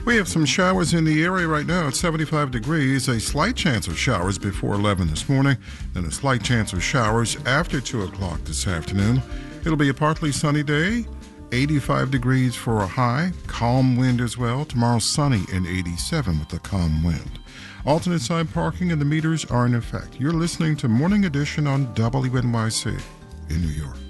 We have some showers in the area right now. It's 75 degrees. A slight chance of showers before 11 this morning, then a slight chance of showers after 2 o'clock this afternoon. It'll be a partly sunny day. 85 degrees for a high. Calm wind as well. Tomorrow sunny and 87 with a calm wind. Alternate side parking and the meters are in effect. You're listening to Morning Edition on WNYC in New York.